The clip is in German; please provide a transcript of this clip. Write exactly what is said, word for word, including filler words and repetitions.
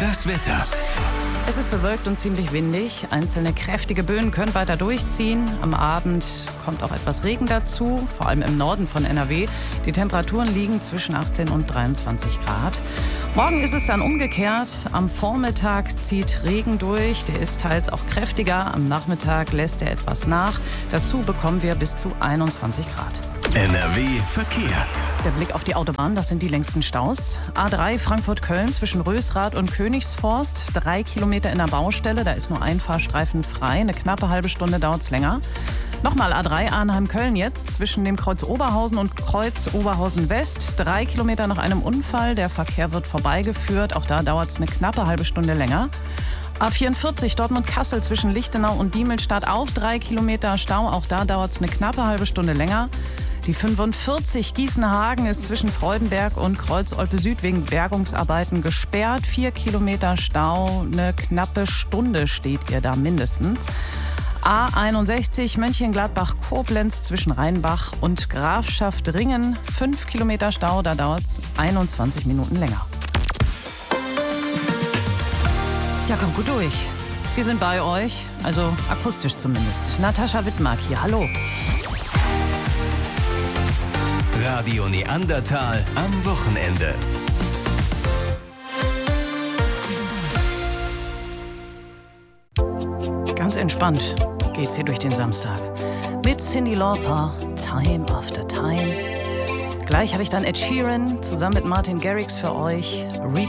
Das Wetter. Es ist bewölkt und ziemlich windig. Einzelne kräftige Böen können weiter durchziehen. Am Abend kommt auch etwas Regen dazu, vor allem im Norden von N R W. Die Temperaturen liegen zwischen achtzehn und dreiundzwanzig Grad. Morgen ist es dann umgekehrt. Am Vormittag zieht Regen durch. Der ist teils auch kräftiger. Am Nachmittag lässt er etwas nach. Dazu bekommen wir bis zu einundzwanzig Grad. N R W Verkehr. Der Blick auf die Autobahn, das sind die längsten Staus. A drei Frankfurt-Köln zwischen Rösrath und Königsforst. Drei Kilometer in der Baustelle, da ist nur ein Fahrstreifen frei. Eine knappe halbe Stunde dauert es länger. Nochmal A drei Arnheim-Köln jetzt zwischen dem Kreuz Oberhausen und Kreuz Oberhausen-West. Drei Kilometer nach einem Unfall. Der Verkehr wird vorbeigeführt. Auch da dauert es eine knappe halbe Stunde länger. A vierundvierzig Dortmund-Kassel zwischen Lichtenau und Diemelstadt auch drei Kilometer Stau. Auch da dauert es eine knappe halbe Stunde länger. Die fünfundvierzig Gießen-Hagen ist zwischen Freudenberg und Kreuz-Olpe-Süd wegen Bergungsarbeiten gesperrt. Vier Kilometer Stau, eine knappe Stunde steht ihr da mindestens. A einundsechzig Mönchengladbach-Koblenz zwischen Rheinbach und Grafschaft-Ringen. Fünf Kilometer Stau, da dauert es einundzwanzig Minuten länger. Ja, kommt gut durch. Wir sind bei euch, also akustisch zumindest. Natascha Wittmark hier, hallo. Radio Neandertal am Wochenende. Ganz entspannt geht's hier durch den Samstag. Mit Cyndi Lauper, Time After Time. Gleich habe ich dann Ed Sheeran zusammen mit Martin Garrix für euch.